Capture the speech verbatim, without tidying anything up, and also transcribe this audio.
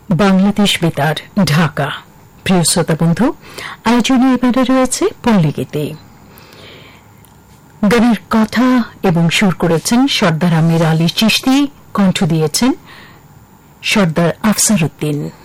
বাংলাদেশ বেতার, ঢাকা। প্রিয় শ্রোতা বন্ধু, আয়োজনে এবারে রয়েছে পল্লীগীতি। গানের কথা এবং সুর করেছেন সর্দার আমির আলী চিশতি, কণ্ঠ দিয়েছেন সর্দার আফসার উদ্দিন।